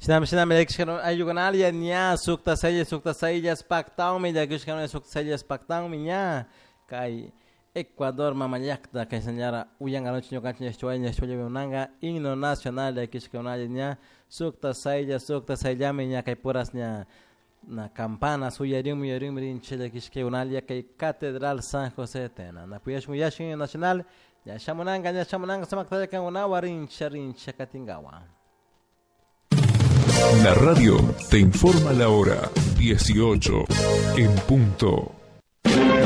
Shinam lekshkano ayugonalia nya sukta sayas pactao mi yakishkano sukta sayas pactao mi nya kai Ecuador mamayakta kay señara uyang anoche nyo kanchi nyo unanga himno nacional yakishkano nya sukta sayas mi nya kay puras nya na campana suyarim rinche yakishkano kay Catedral San José tena na puyash muyashin nacional ya shamunanga samakta kan una rincha katingawa. La radio te informa la hora 18 en punto.